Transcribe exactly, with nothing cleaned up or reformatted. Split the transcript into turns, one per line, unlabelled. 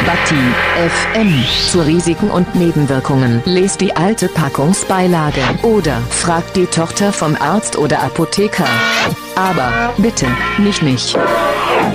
Bati F M. Zu Risiken und Nebenwirkungen lest die alte Packungsbeilage oder fragt die Tochter vom Arzt oder Apotheker. Aber bitte, nicht mich.